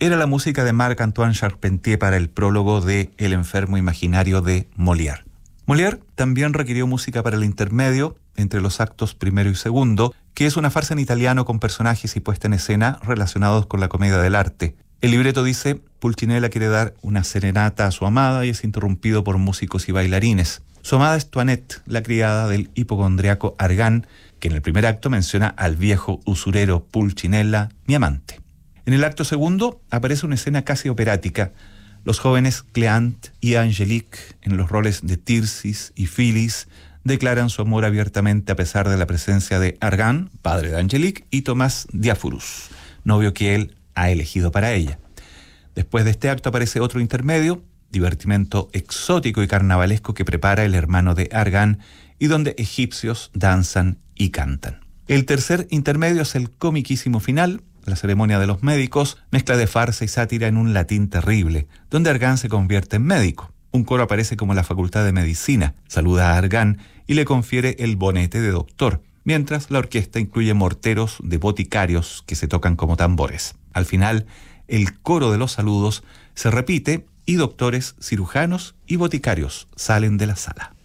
era la música de Marc-Antoine Charpentier para el prólogo de El enfermo imaginario de Molière. Molière también requirió música para el intermedio entre los actos primero y segundo, que es una farsa en italiano con personajes y puesta en escena relacionados con la comedia del arte. El libreto dice: Pulcinella quiere dar una serenata a su amada y es interrumpido por músicos y bailarines. Su amada es Toinette, la criada del hipocondriaco Argan, que en el primer acto menciona al viejo usurero Pulcinella, mi amante. En el acto segundo aparece una escena casi operática. Los jóvenes Cléante y Angélique, en los roles de Tircis y Phyllis, declaran su amor abiertamente a pesar de la presencia de Argan, padre de Angélique, y Tomás Diáforus, novio que él ha elegido para ella. Después de este acto aparece otro intermedio, divertimento exótico y carnavalesco que prepara el hermano de Argan y donde egipcios danzan y cantan. El tercer intermedio es el comiquísimo final, la ceremonia de los médicos, mezcla de farsa y sátira en un latín terrible, donde Argan se convierte en médico. Un coro aparece como la facultad de medicina, saluda a Argan y le confiere el bonete de doctor, mientras la orquesta incluye morteros de boticarios que se tocan como tambores. Al final, el coro de los saludos se repite y doctores, cirujanos y boticarios salen de la sala.